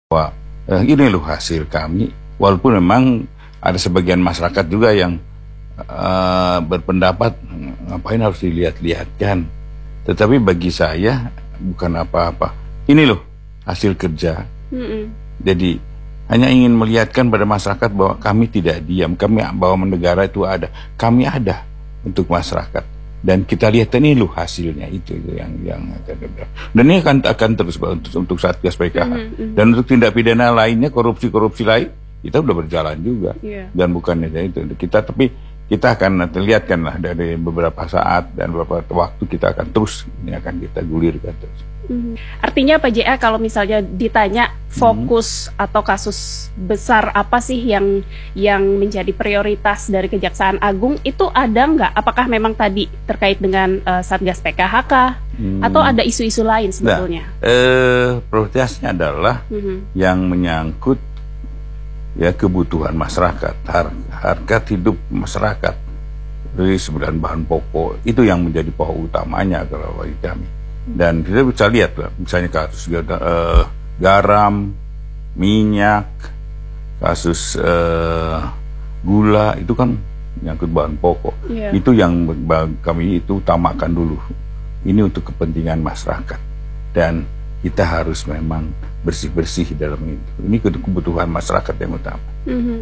Wah, ini loh hasil kami. Walaupun memang ada sebagian masyarakat juga yang berpendapat ngapain harus dilihat-lihatkan. Tetapi bagi saya bukan apa-apa. Ini loh hasil kerja. Jadi hanya ingin melihatkan pada masyarakat bahwa kami tidak diam. Kami bahwa negara itu ada. Kami ada untuk masyarakat. Dan kita lihat ini loh hasilnya itu yang akan dibilang. Dan ini akan terus untuk Satgas PKH. Dan untuk tindak pidana lainnya, korupsi lain, kita udah berjalan juga. Dan bukannya itu kita, tapi kita akan lihatkan lah dari beberapa saat dan beberapa waktu kita akan terus ini akan kita gulirkan terus. Artinya Pak JA kalau misalnya ditanya fokus atau kasus besar apa sih yang menjadi prioritas dari Kejaksaan Agung, itu ada nggak? Apakah memang tadi terkait dengan Satgas PKH atau ada isu-isu lain sebetulnya? Prioritasnya adalah yang menyangkut ya kebutuhan masyarakat, harga hidup masyarakat dari 9 bahan pokok itu yang menjadi pokok utamanya kalau bagi kami. Dan kita bisa lihat lah, misalnya kasus garam, minyak, kasus gula, itu kan nyangkut bahan pokok. Itu yang kami itu utamakan dulu. Ini untuk kepentingan masyarakat. Dan kita harus memang bersih-bersih dalam itu. Ini kebutuhan masyarakat yang utama.